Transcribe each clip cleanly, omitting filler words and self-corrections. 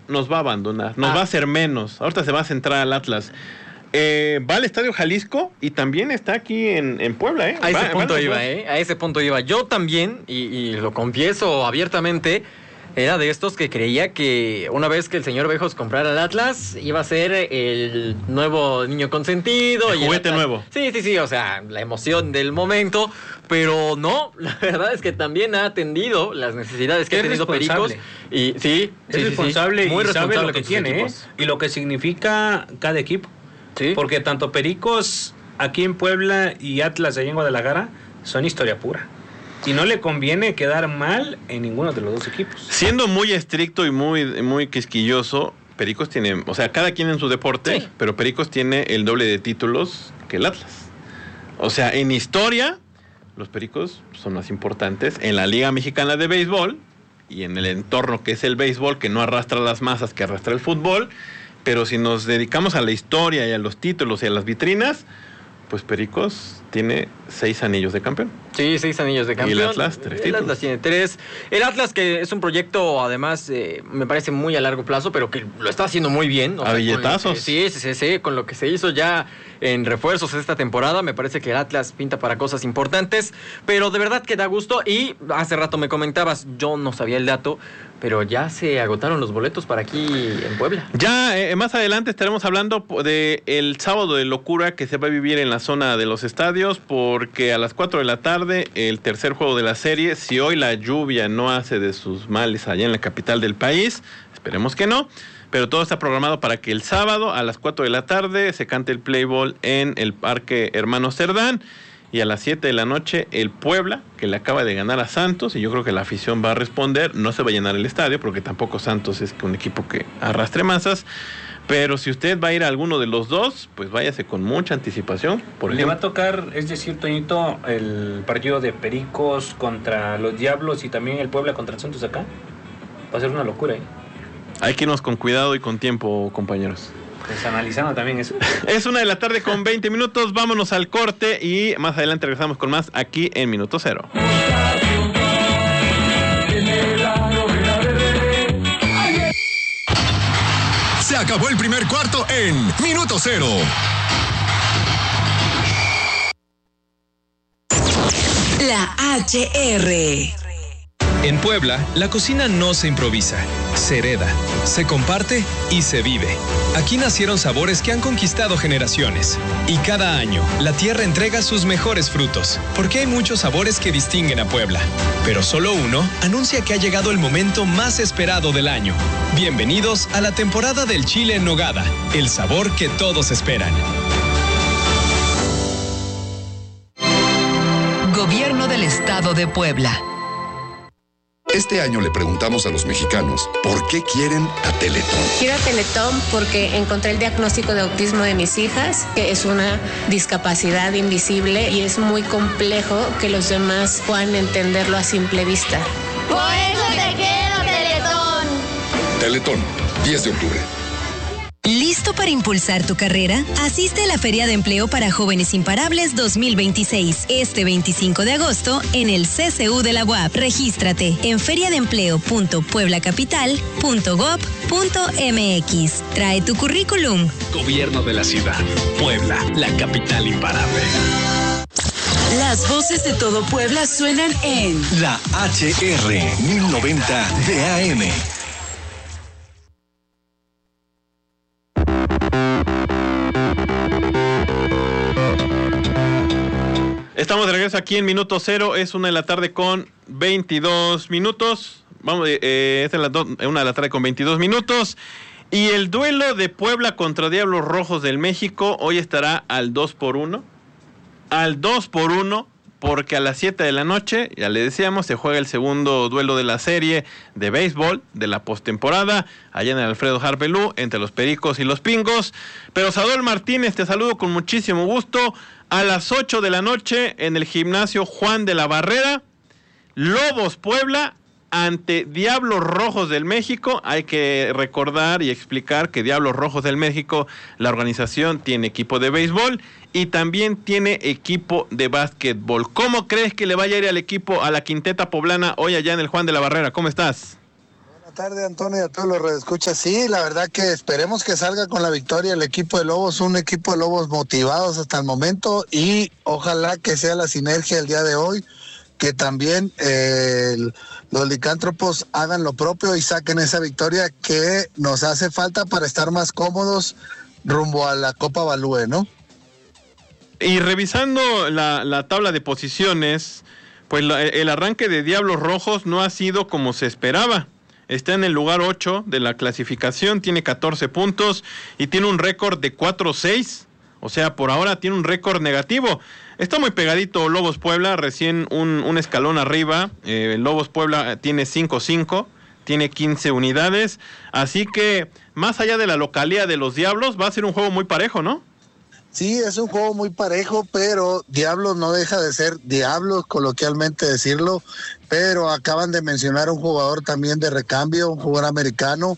nos va a abandonar, nos va a hacer menos. Ahorita se va a centrar al Atlas. Va al Estadio Jalisco y también está aquí en Puebla, A ese punto iba. Yo también, y lo confieso abiertamente, era de estos que creía que una vez que el señor Bejos comprara el Atlas, iba a ser el nuevo niño consentido. El juguete nuevo. Sí, o sea, la emoción del momento, pero no, la verdad es que también ha atendido las necesidades que ha tenido Pericos. Y es responsable muy y responsable sabe lo que tiene, y lo que significa cada equipo. Sí. Porque tanto Pericos aquí en Puebla y Atlas allá en Guadalajara son historia pura. Y no le conviene quedar mal en ninguno de los dos equipos. Siendo muy estricto y muy quisquilloso, Pericos tiene, o sea, cada quien en su deporte, pero Pericos tiene el doble de títulos que el Atlas. O sea, en historia, los Pericos son más importantes en la Liga Mexicana de Béisbol y en el entorno que es el béisbol, que no arrastra las masas que arrastra el fútbol. Pero si nos dedicamos a la historia y a los títulos y a las vitrinas, pues Pericos tiene 6 anillos de campeón. Sí, 6 anillos de campeón. Y el Atlas, 3 títulos. El Atlas tiene 3. El Atlas, que es un proyecto, además, me parece muy a largo plazo, pero que lo está haciendo muy bien. A billetazos. Sí, con lo que se hizo ya en refuerzos esta temporada, me parece que el Atlas pinta para cosas importantes, pero de verdad que da gusto. Y hace rato me comentabas, yo no sabía el dato, pero ya se agotaron los boletos para aquí en Puebla. Ya más adelante estaremos hablando de el sábado de locura que se va a vivir en la zona de los estadios, porque a las 4 de la tarde, el tercer juego de la serie, si hoy la lluvia no hace de sus males allá en la capital del país, esperemos que no, pero todo está programado para que el sábado a las 4 de la tarde se cante el play ball en el Parque Hermano Cerdán. Y a las 7 de la noche, el Puebla, que le acaba de ganar a Santos, y yo creo que la afición va a responder. No se va a llenar el estadio, porque tampoco Santos es un equipo que arrastre masas. Pero si usted va a ir a alguno de los dos, pues váyase con mucha anticipación. Le va a tocar, es decir, Toñito, el partido de Pericos contra los Diablos y también el Puebla contra el Santos acá. Va a ser una locura, ¿eh? Hay que irnos con cuidado y con tiempo, compañeros. Pues analizando también eso. Es 1:00 con 20 minutos. Vámonos al corte y más adelante regresamos con más aquí en Minuto Cero. Se acabó el primer cuarto en Minuto Cero. La HR. En Puebla, la cocina no se improvisa, se hereda, se comparte y se vive. Aquí nacieron sabores que han conquistado generaciones. Y cada año, la tierra entrega sus mejores frutos, porque hay muchos sabores que distinguen a Puebla. Pero solo uno anuncia que ha llegado el momento más esperado del año. Bienvenidos a la temporada del chile en nogada, el sabor que todos esperan. Gobierno del Estado de Puebla. Este año le preguntamos a los mexicanos por qué quieren a Teletón. Quiero a Teletón porque encontré el diagnóstico de autismo de mis hijas, que es una discapacidad invisible y es muy complejo que los demás puedan entenderlo a simple vista. Por eso te quiero, Teletón. Teletón, 10 de octubre. ¿Listo para impulsar tu carrera? Asiste a la Feria de Empleo para Jóvenes Imparables 2026, este 25 de agosto en el CCU de la UAP. Regístrate en feriadeempleo.pueblacapital.gov.mx. Trae tu currículum. Gobierno de la ciudad. Puebla, la capital imparable. Las voces de todo Puebla suenan en La HR 1090 de AM. Estamos de regreso aquí en Minuto Cero. Es 1:00 con 22 minutos. Vamos, es 1:00 con 22 minutos. Y el duelo de Puebla contra Diablos Rojos del México hoy estará al 2-1. Al 2-1, porque a las 7 de la noche, ya le decíamos, se juega el segundo duelo de la serie de béisbol de la postemporada, allá en el Alfredo Harpelú, entre los Pericos y los Pingos. Pero Sadol Martínez, te saludo con muchísimo gusto. A las 8 de la noche, en el gimnasio Juan de la Barrera, Lobos Puebla ante Diablos Rojos del México. Hay que recordar y explicar que Diablos Rojos del México, la organización, tiene equipo de béisbol y también tiene equipo de básquetbol. ¿Cómo crees que le vaya a ir al equipo, a la quinteta poblana, hoy allá en el Juan de la Barrera? ¿Cómo estás? tardes, Antonio, y a todos los redescuchas. Sí, la verdad que esperemos que salga con la victoria el equipo de Lobos, un equipo de Lobos motivados hasta el momento, y ojalá que sea la sinergia el día de hoy, que también los licántropos hagan lo propio y saquen esa victoria que nos hace falta para estar más cómodos rumbo a la Copa Balúe, ¿no? Y revisando la tabla de posiciones, pues el arranque de Diablos Rojos no ha sido como se esperaba. Está en el lugar 8 de la clasificación, tiene 14 puntos y tiene un récord de 4-6. O sea, por ahora tiene un récord negativo. Está muy pegadito Lobos Puebla, recién un escalón arriba. Lobos Puebla tiene 5-5, tiene 15 unidades. Así que, más allá de la localía de los Diablos, va a ser un juego muy parejo, ¿no? Sí, es un juego muy parejo, pero Diablos no deja de ser Diablos, coloquialmente decirlo, pero acaban de mencionar un jugador también de recambio, un jugador americano,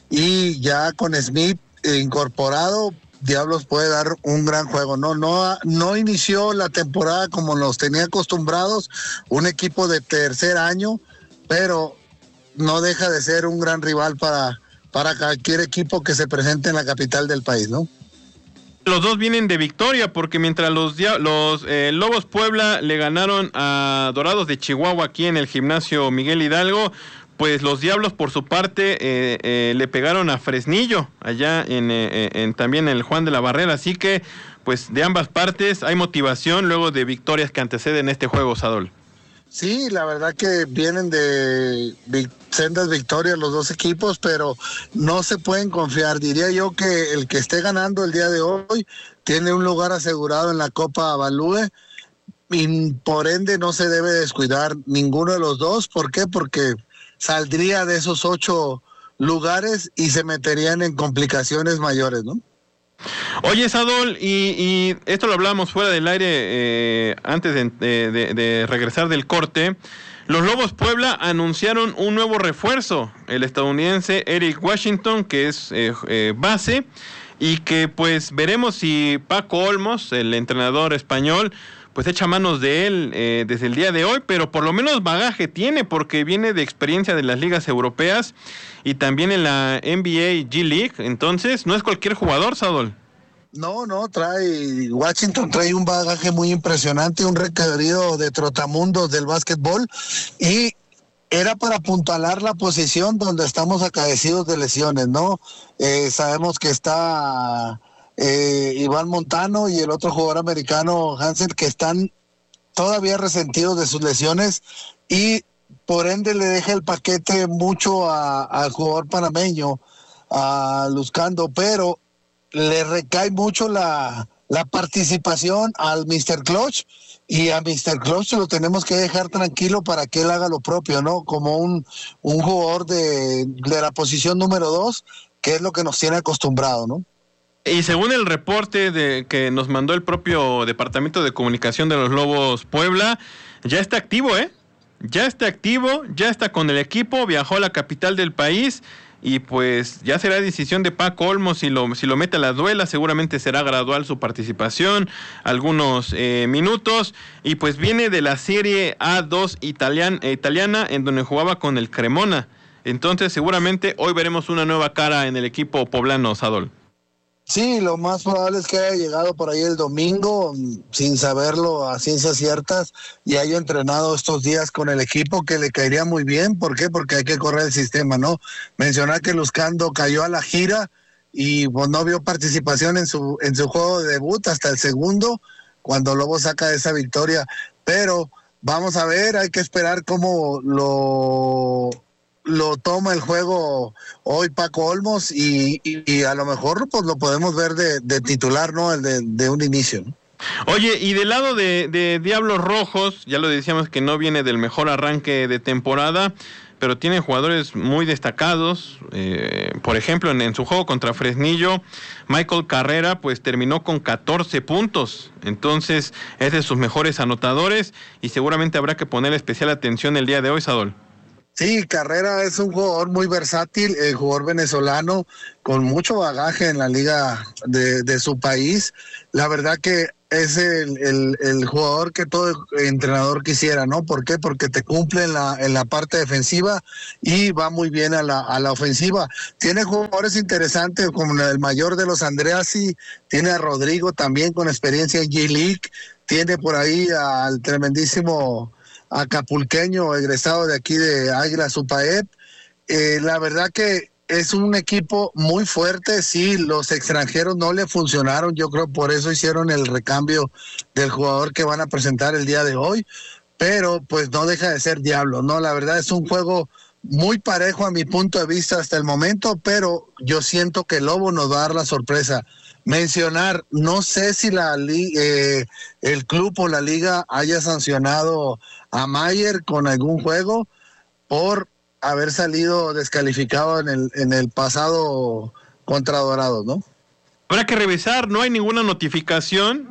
y ya con Smith incorporado, Diablos puede dar un gran juego. No inició la temporada como nos tenía acostumbrados, un equipo de tercer año, pero no deja de ser un gran rival para cualquier equipo que se presente en la capital del país, ¿no? Los dos vienen de victoria, porque mientras los Lobos Puebla le ganaron a Dorados de Chihuahua aquí en el gimnasio Miguel Hidalgo, pues los Diablos por su parte le pegaron a Fresnillo allá también en el Juan de la Barrera. Así que pues de ambas partes hay motivación luego de victorias que anteceden este juego, Sadol. Sí, la verdad que vienen de sendas victorias los dos equipos, pero no se pueden confiar. Diría yo que el que esté ganando el día de hoy tiene un lugar asegurado en la Copa Balúe y por ende no se debe descuidar ninguno de los dos. ¿Por qué? Porque saldría de esos 8 lugares y se meterían en complicaciones mayores, ¿no? Oye, Sadol, y esto lo hablábamos fuera del aire antes de regresar del corte. Los Lobos Puebla anunciaron un nuevo refuerzo, el estadounidense Eric Washington, que es base, y que pues veremos si Paco Olmos, el entrenador español, pues echa manos de él desde el día de hoy, pero por lo menos bagaje tiene, porque viene de experiencia de las ligas europeas y también en la NBA G-League. Entonces no es cualquier jugador, Sadol. No, Washington trae un bagaje muy impresionante, un requerido de trotamundos del básquetbol, y era para apuntalar la posición donde estamos acaecidos de lesiones, ¿no? Sabemos que está Iván Montano y el otro jugador americano Hansen, que están todavía resentidos de sus lesiones, y por ende le deja el paquete mucho al jugador panameño, a Luzcando, pero le recae mucho la participación al Mr. Clutch, y a Mr. Clutch lo tenemos que dejar tranquilo para que él haga lo propio, ¿no? Como un jugador de la posición número 2, que es lo que nos tiene acostumbrado, ¿no? Y según el reporte que nos mandó el propio Departamento de Comunicación de los Lobos Puebla, ya está activo, ya está activo, ya está con el equipo, viajó a la capital del país. Y pues ya será decisión de Paco Olmos si lo mete a la duela. Seguramente será gradual su participación, algunos minutos. Y pues viene de la Serie A2 italiana, en donde jugaba con el Cremona. Entonces seguramente hoy veremos una nueva cara en el equipo poblano, Sadol. Sí, lo más probable es que haya llegado por ahí el domingo sin saberlo a ciencias ciertas y haya entrenado estos días con el equipo, que le caería muy bien. ¿Por qué? Porque hay que correr el sistema, ¿no? Mencionar que Luzcando cayó a la gira y pues no vio participación en su juego de debut hasta el segundo, cuando Lobo saca esa victoria. Pero vamos a ver, hay que esperar cómo lo toma el juego hoy Paco Olmos y a lo mejor pues lo podemos ver de titular, ¿no? El de un inicio, ¿no? Oye, y del lado de Diablos Rojos, ya lo decíamos que no viene del mejor arranque de temporada, pero tiene jugadores muy destacados. Por ejemplo, en su juego contra Fresnillo, Michael Carrera pues terminó con 14 puntos. Entonces es de sus mejores anotadores y seguramente habrá que poner especial atención el día de hoy, Sadol. Sí, Carrera es un jugador muy versátil, el jugador venezolano con mucho bagaje en la liga de su país. La verdad que es el jugador que todo entrenador quisiera, ¿no? ¿Por qué? Porque te cumple en la parte defensiva y va muy bien a la ofensiva. Tiene jugadores interesantes como el mayor de los Andreassi, tiene a Rodrigo también con experiencia en G-League, tiene por ahí al tremendísimo acapulqueño egresado de aquí de Águila Supaep. La verdad que es un equipo muy fuerte, sí, los extranjeros no le funcionaron, yo creo por eso hicieron el recambio del jugador que van a presentar el día de hoy, pero pues no deja de ser diablo, ¿no? La verdad es un juego muy parejo a mi punto de vista hasta el momento, pero yo siento que Lobo nos va a dar la sorpresa. Mencionar, no sé si el club o la liga haya sancionado a Mayer con algún juego por haber salido descalificado en el pasado contra Dorados, ¿no? Habrá que revisar, no hay ninguna notificación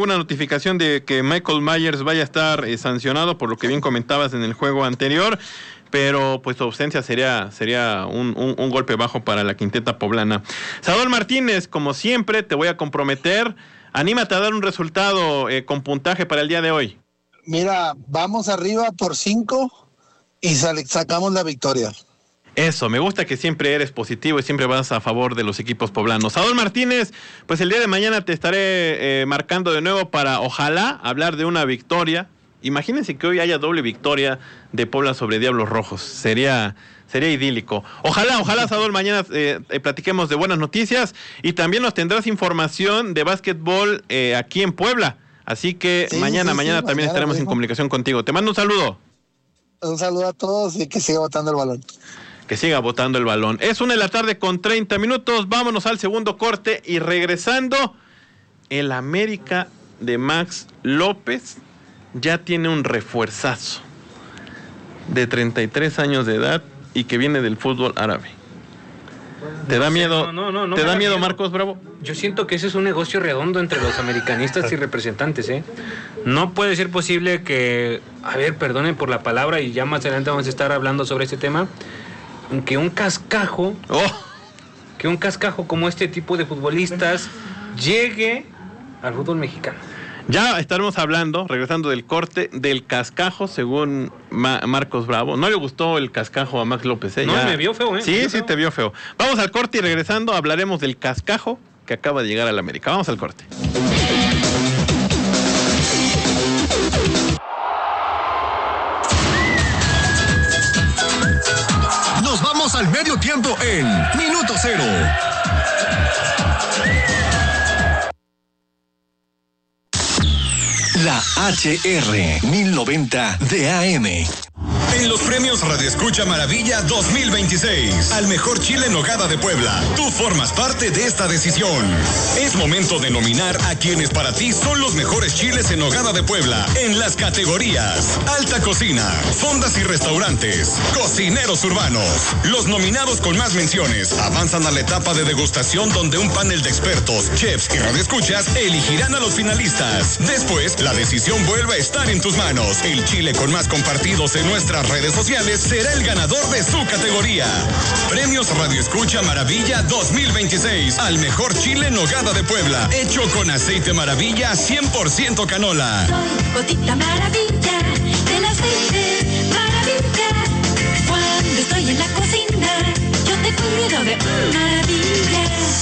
de que Michael Myers vaya a estar sancionado por lo que bien comentabas en el juego anterior, pero pues su ausencia sería un golpe bajo para la quinteta poblana. Saúl Martínez, como siempre, te voy a comprometer, anímate a dar un resultado con puntaje para el día de hoy. Mira, vamos arriba por 5 y sacamos la victoria. Eso, me gusta que siempre eres positivo y siempre vas a favor de los equipos poblanos. Saúl Martínez, pues el día de mañana te estaré marcando de nuevo para, ojalá, hablar de una victoria. Imagínense que hoy haya doble victoria de Puebla sobre Diablos Rojos. Sería idílico. Ojalá, Saúl, mañana platiquemos de buenas noticias y también nos tendrás información de básquetbol aquí en Puebla. Así que sí, mañana también estaremos en comunicación contigo. Te mando un saludo. Un saludo a todos y que siga botando el balón. Que siga botando el balón. Es 1:30 p.m. Vámonos al segundo corte y regresando, el América de Max López ya tiene un refuerzazo de 33 años de edad y que viene del fútbol árabe. ¿Te da miedo? No. ¿Te da miedo, Marcos Bravo? Yo siento que ese es un negocio redondo entre los americanistas y representantes, ¿eh? No puede ser posible que, perdonen por la palabra y ya más adelante vamos a estar hablando sobre este tema, que un cascajo como este tipo de futbolistas llegue al fútbol mexicano. Ya estaremos hablando, regresando del corte, del cascajo, según Marcos Bravo. No le gustó el cascajo a Max López, ¿eh? No, me vio feo, ¿eh? Sí, te vio feo. Vamos al corte y regresando hablaremos del cascajo que acaba de llegar a la América. Vamos al corte. Nos vamos al medio tiempo en Minuto Cero. La HR 1090 de AM. En los premios Radio Escucha Maravilla 2026, al mejor chile en nogada de Puebla, tú formas parte de esta decisión. Es momento de nominar a quienes para ti son los mejores chiles en nogada de Puebla en las categorías Alta Cocina, Fondas y Restaurantes, Cocineros Urbanos. Los nominados con más menciones avanzan a la etapa de degustación donde un panel de expertos, chefs y radioescuchas elegirán a los finalistas. Después, la decisión vuelve a estar en tus manos. El chile con más compartidos en nuestras redes sociales será el ganador de su categoría. Premios Radio Escucha Maravilla 2026 al mejor chile en nogada de Puebla, hecho con aceite Maravilla 100% canola. Soy gotita maravilla del aceite Maravilla. Cuando estoy en la cocina, yo te cuido de maravilla.